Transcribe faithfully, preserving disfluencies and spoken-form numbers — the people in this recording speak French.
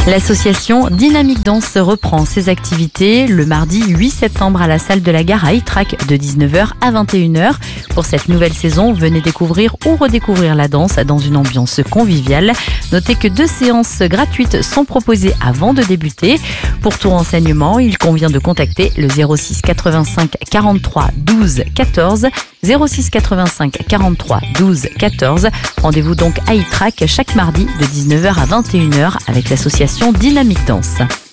L'association Dynamique Danse reprend ses activités le mardi huit septembre à la salle de la gare à Ytrac de dix-neuf heures à vingt et une heures. Pour cette nouvelle saison, venez découvrir ou redécouvrir la danse dans une ambiance conviviale. Notez que deux séances gratuites sont proposées avant de débuter. Pour tout renseignement, il convient de contacter le zéro six quatre-vingt-cinq quarante-trois douze quatorze, zéro six quatre-vingt-cinq quarante-trois douze quatorze. Rendez-vous donc à Ytrac chaque mardi de dix-neuf heures à vingt et une heures avec l'association Dynamique Danse.